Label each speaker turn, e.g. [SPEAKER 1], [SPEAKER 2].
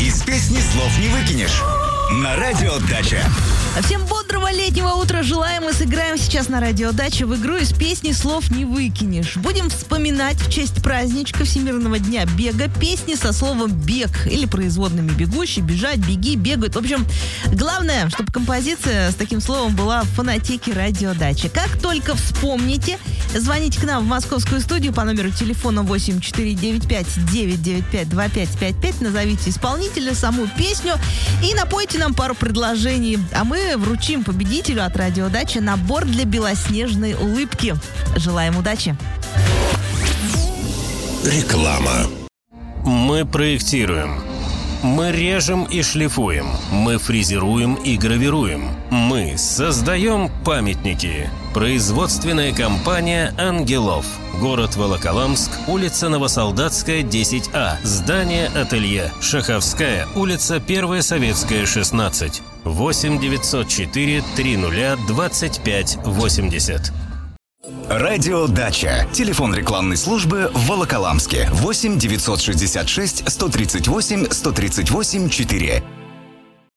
[SPEAKER 1] Из песни слов не выкинешь. На Радио Дача.
[SPEAKER 2] Всем бодрого летнего утра желаем. Мы сыграем сейчас на Радио Дача в игру «Из песни слов не выкинешь». Будем вспоминать в честь праздничка Всемирного дня бега песни со словом «бег» или производными «бегущий», «бежать», «беги», «бегают». В общем, главное, чтобы композиция с таким словом была в фонотеке Радио Дача. Как только вспомните, звоните к нам в московскую студию по номеру телефона 8495-995-2555, назовите исполнителя, саму песню и напойте нам пару предложений. А мы вручим победителю от Радио Дача набор для белоснежной улыбки. Желаем удачи.
[SPEAKER 3] Реклама.
[SPEAKER 4] Мы проектируем. Мы режем и шлифуем. Мы фрезеруем и гравируем. Мы создаем памятники. Производственная компания «Ангелов». Город Волоколамск, улица Новосолдатская, 10А. Здание ателье. Шаховская, улица 1 Советская, 16. 8-904 30 25 80.
[SPEAKER 1] Радио Дача. Телефон рекламной службы в Волоколамске. 8-966-138-138-4.